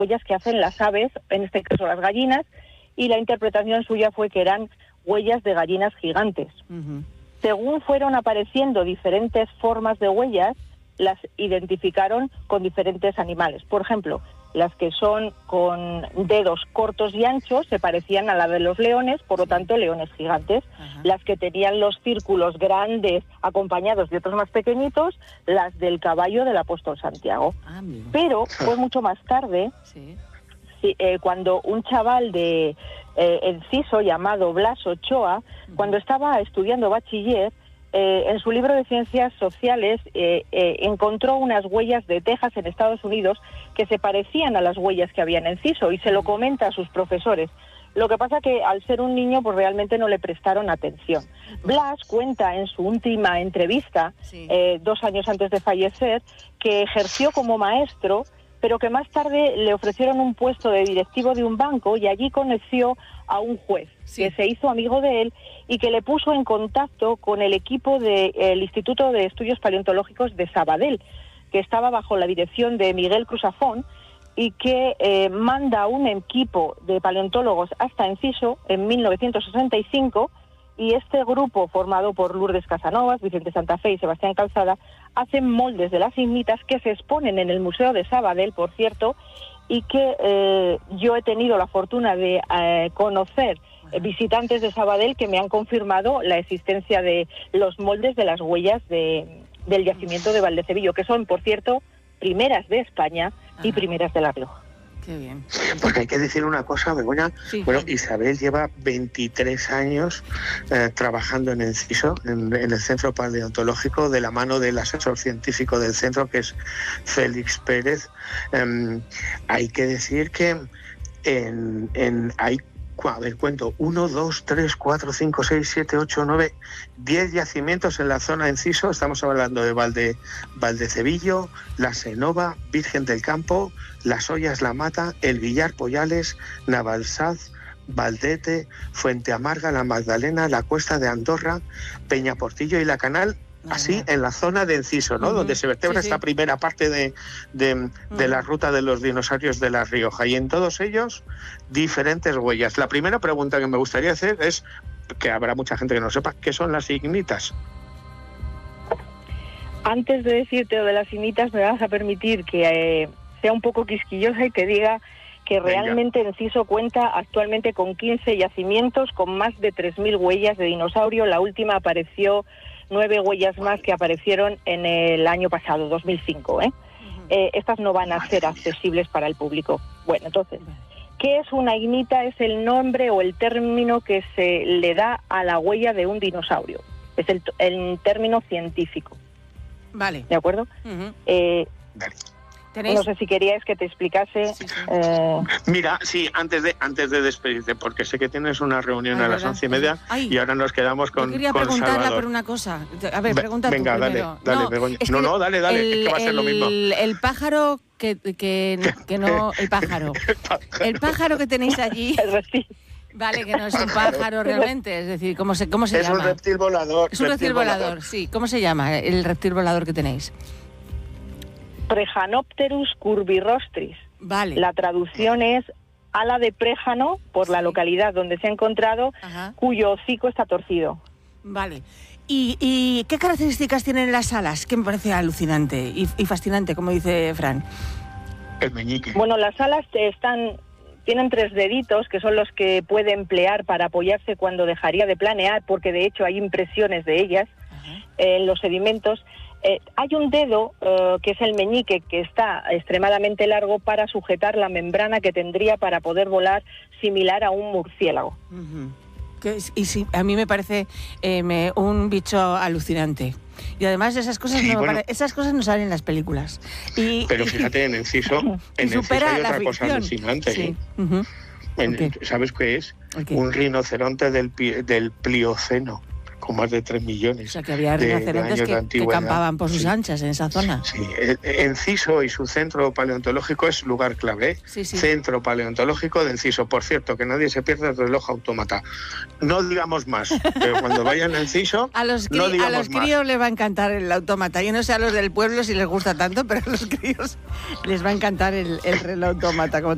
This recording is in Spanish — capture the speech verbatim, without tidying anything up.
huellas que hacen las aves, en este caso las gallinas, y la interpretación suya fue que eran huellas de gallinas gigantes. Uh-huh. Según fueron apareciendo diferentes formas de huellas, las identificaron con diferentes animales. Por ejemplo, las que son con dedos cortos y anchos se parecían a la de los leones, por lo tanto, leones gigantes. Ajá. Las que tenían los círculos grandes acompañados de otros más pequeñitos, las del caballo del apóstol Santiago. Ah, pero fue mucho más tarde, sí. Sí, eh, cuando un chaval de eh, Enciso llamado Blas Ochoa, uh-huh. cuando estaba estudiando bachiller, Eh, en su libro de Ciencias Sociales eh, eh, encontró unas huellas de Texas en Estados Unidos que se parecían a las huellas que había en Enciso y se lo comenta a sus profesores. Lo que pasa que al ser un niño pues realmente no le prestaron atención. Blas cuenta en su última entrevista, sí. eh, dos años antes de fallecer, que ejerció como maestro, pero que más tarde le ofrecieron un puesto de directivo de un banco y allí conoció a un juez sí. que se hizo amigo de él y que le puso en contacto con el equipo del de, Instituto de Estudios Paleontológicos de Sabadell, que estaba bajo la dirección de Miguel Cruzafón, y que eh, manda un equipo de paleontólogos hasta Enciso en mil novecientos sesenta y cinco, y este grupo, formado por Lourdes Casanovas, Vicente Santa Fe y Sebastián Calzada, hacen moldes de las ignitas que se exponen en el Museo de Sabadell, por cierto, y que eh, yo he tenido la fortuna de eh, conocer eh, visitantes de Sabadell que me han confirmado la existencia de los moldes de las huellas de, del yacimiento de Valdecevillo, que son, por cierto, primeras de España y Ajá. primeras de La Rioja. Qué bien. Porque hay que decir una cosa, Begoña. Sí. Bueno, Isabel lleva veintitrés años eh, trabajando en Enciso, en, en el Centro Paleontológico, de la mano del asesor científico del centro, que es Félix Pérez. Eh, hay que decir que en, en hay a ver, cuento, uno, dos, tres, cuatro, cinco, seis, siete, ocho, nueve, diez yacimientos en la zona de Enciso. Estamos hablando de Valde, Valdecevillo, La Senova, Virgen del Campo, Las Ollas, La Mata, El Villar, Poyales, Navalsaz, Valdete, Fuente Amarga, La Magdalena, La Cuesta de Andorra, Peñaportillo y La Canal. Así en la zona de Enciso, ¿no? Uh-huh. Donde se vertebra sí, esta sí. primera parte de, de, uh-huh. de la ruta de los dinosaurios de La Rioja. Y en todos ellos, diferentes huellas. La primera pregunta que me gustaría hacer es, que habrá mucha gente que no sepa, ¿qué son las ignitas? Antes de decirte lo de las ignitas, me vas a permitir que eh, sea un poco quisquillosa y te diga que realmente Venga. Enciso cuenta actualmente con quince yacimientos, con más de tres mil huellas de dinosaurio. La última apareció... nueve huellas más que aparecieron en el año pasado, dos mil cinco. ¿eh? Uh-huh. Eh, estas no van a ser accesibles para el público. Bueno, entonces, ¿qué es una ignita? Es el nombre o el término que se le da a la huella de un dinosaurio. Es el, el término científico. Vale. ¿De acuerdo? Uh-huh. Eh, vale. ¿Tenéis? No sé si queríais que te explicase. Sí, sí. Eh... Mira, sí, antes de antes de despedirte, porque sé que tienes una reunión Ay, a las once y media Ay, y ahora nos quedamos con, yo quería con preguntarla Salvador. por una cosa. A ver, pregunta tú Venga, dale, primero. dale, no, Begoña. Es no, que no, dale, dale, el, es que va a ser el, lo mismo. El pájaro que, que, que no... El pájaro. El pájaro que tenéis allí... Vale, que no es un pájaro realmente, es decir, ¿cómo se, cómo se es llama? Es un reptil volador. Es un reptil, reptil volador, volador, sí. ¿Cómo se llama el reptil volador que tenéis? Prejanopterus curvirostris. Vale. La traducción es ala de préjano, por sí. la localidad donde se ha encontrado, Ajá. cuyo hocico está torcido. Vale. ¿Y, y qué características tienen las alas? Que me parece alucinante y, y fascinante, como dice Fran. El meñique. Bueno, las alas están... tienen tres deditos, que son los que puede emplear para apoyarse cuando dejaría de planear, porque de hecho hay impresiones de ellas eh, en los sedimentos. Eh, hay un dedo, eh, que es el meñique, que está extremadamente largo para sujetar la membrana que tendría para poder volar, similar a un murciélago. Uh-huh. Que es, y sí, a mí me parece eh, me, un bicho alucinante. Y además esas cosas, sí, no, bueno, esas cosas no salen en las películas. Y, pero fíjate, en Enciso, en Enciso hay otra ficción. cosa alucinante. Sí. Uh-huh. En, okay. ¿Sabes qué es? Okay. Un rinoceronte del, del Plioceno, con más de tres millones. O sea, que había rinocerontes que, que campaban por sus sí. anchas en esa zona. Sí, Enciso y su centro paleontológico es lugar clave. Sí, sí. Centro paleontológico de Enciso. Por cierto, que nadie se pierda el reloj autómata. No digamos más, pero cuando vayan a Enciso, a los, cri- no digamos a los más. críos les va a encantar el autómata. Yo no sé a los del pueblo si les gusta tanto, pero a los críos les va a encantar el, el reloj autómata. Como